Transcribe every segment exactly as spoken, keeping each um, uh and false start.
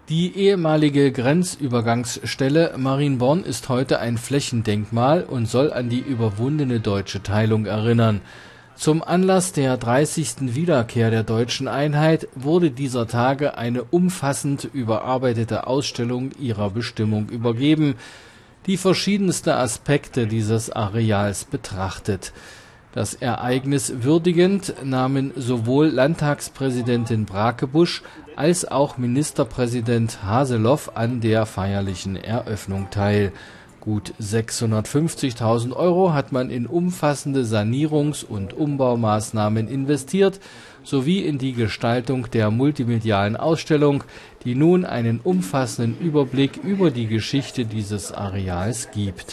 Die ehemalige Grenzübergangsstelle Marienborn ist heute ein Flächendenkmal und soll an die überwundene deutsche Teilung erinnern. Zum Anlass der dreißigsten Wiederkehr der deutschen Einheit wurde dieser Tage eine umfassend überarbeitete Ausstellung ihrer Bestimmung übergeben, die verschiedenste Aspekte dieses Areals betrachtet. Das Ereignis würdigend nahmen sowohl Landtagspräsidentin Brakebusch als auch Ministerpräsident Haseloff an der feierlichen Eröffnung teil. Gut sechshundertfünfzigtausend Euro hat man in umfassende Sanierungs- und Umbaumaßnahmen investiert, sowie in die Gestaltung der multimedialen Ausstellung, die nun einen umfassenden Überblick über die Geschichte dieses Areals gibt.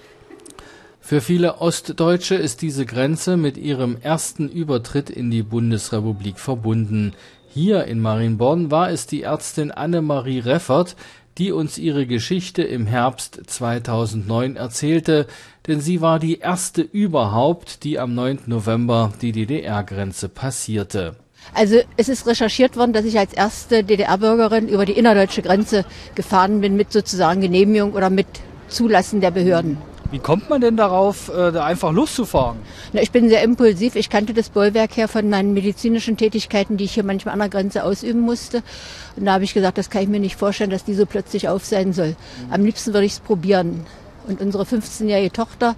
Für viele Ostdeutsche ist diese Grenze mit ihrem ersten Übertritt in die Bundesrepublik verbunden. Hier in Marienborn war es die Ärztin Annemarie Reffert, die uns ihre Geschichte im Herbst zweitausendneun erzählte, denn sie war die erste überhaupt, die am neunten November die D D R-Grenze passierte. Also es ist recherchiert worden, dass ich als erste D D R-Bürgerin über die innerdeutsche Grenze gefahren bin mit sozusagen Genehmigung oder mit Zulassen der Behörden. Wie kommt man denn darauf, da einfach loszufahren? Na, ich bin sehr impulsiv. Ich kannte das Bollwerk her von meinen medizinischen Tätigkeiten, die ich hier manchmal an der Grenze ausüben musste. Und da habe ich gesagt, das kann ich mir nicht vorstellen, dass die so plötzlich auf sein soll. Am liebsten würde ich es probieren. Und unsere fünfzehnjährige Tochter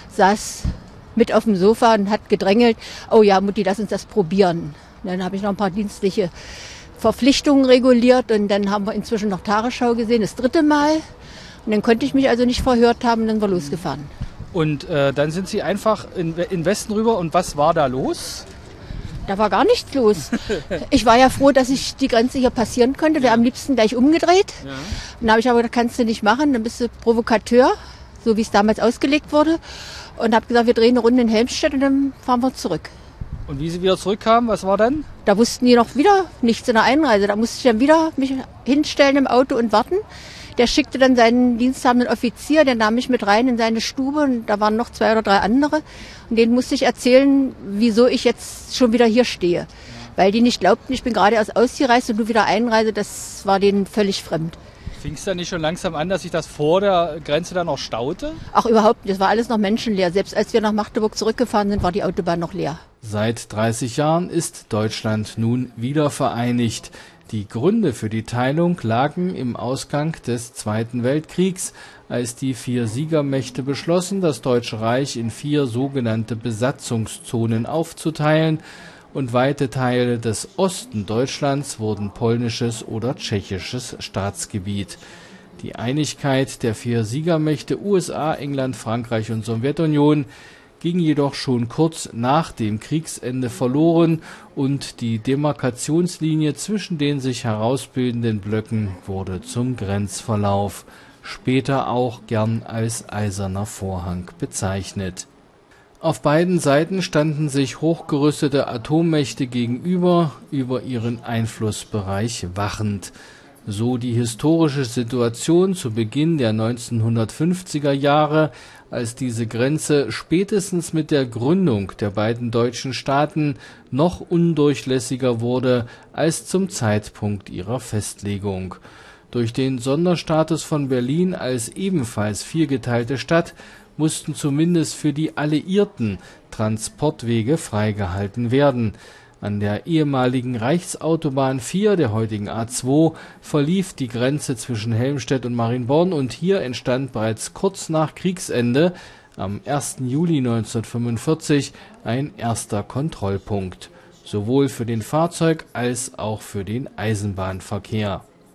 saß mit auf dem Sofa und hat gedrängelt, oh ja, Mutti, lass uns das probieren. Und dann habe ich noch ein paar dienstliche Verpflichtungen reguliert und dann haben wir inzwischen noch Tagesschau gesehen, das dritte Mal. Und dann konnte ich mich also nicht verhört haben, dann war losgefahren. Und äh, dann sind Sie einfach in, in Westen rüber und was war da los? Da war gar nichts los. Ich war ja froh, dass ich die Grenze hier passieren konnte, wäre am liebsten gleich umgedreht. Ja. Und dann habe ich aber gesagt, kannst du nicht machen, dann bist du Provokateur, so wie es damals ausgelegt wurde. Und habe gesagt, wir drehen eine Runde in Helmstedt und dann fahren wir zurück. Und wie Sie wieder zurückkamen, was war dann? Da wussten die noch wieder nichts in der Einreise. Da musste ich dann wieder mich hinstellen im Auto und warten. Der schickte dann seinen diensthabenden Offizier, der nahm mich mit rein in seine Stube und da waren noch zwei oder drei andere. Und denen musste ich erzählen, wieso ich jetzt schon wieder hier stehe. Ja. Weil die nicht glaubten, ich bin gerade erst ausgereist und du wieder einreise, das war denen völlig fremd. Fing es dann nicht schon langsam an, dass sich das vor der Grenze dann noch staute? Ach, überhaupt nicht. Das war alles noch menschenleer. Selbst als wir nach Magdeburg zurückgefahren sind, war die Autobahn noch leer. Seit dreißig Jahren ist Deutschland nun wieder vereinigt. Die Gründe für die Teilung lagen im Ausgang des Zweiten Weltkriegs, als die vier Siegermächte beschlossen, das Deutsche Reich in vier sogenannte Besatzungszonen aufzuteilen, und weite Teile des Osten Deutschlands wurden polnisches oder tschechisches Staatsgebiet. Die Einigkeit der vier Siegermächte U S A, England, Frankreich und Sowjetunion ging jedoch schon kurz nach dem Kriegsende verloren und die Demarkationslinie zwischen den sich herausbildenden Blöcken wurde zum Grenzverlauf, später auch gern als Eiserner Vorhang bezeichnet. Auf beiden Seiten standen sich hochgerüstete Atommächte gegenüber, über ihren Einflussbereich wachend. So die historische Situation zu Beginn der neunzehnhundertfünfziger Jahre, als diese Grenze spätestens mit der Gründung der beiden deutschen Staaten noch undurchlässiger wurde als zum Zeitpunkt ihrer Festlegung. Durch den Sonderstatus von Berlin als ebenfalls viergeteilte Stadt mussten zumindest für die Alliierten Transportwege freigehalten werden. An der ehemaligen Reichsautobahn vier, der heutigen A zwei, verlief die Grenze zwischen Helmstedt und Marienborn und hier entstand bereits kurz nach Kriegsende, am ersten Juli neunzehnhundertfünfundvierzig, ein erster Kontrollpunkt, sowohl für den Fahrzeug- als auch für den Eisenbahnverkehr.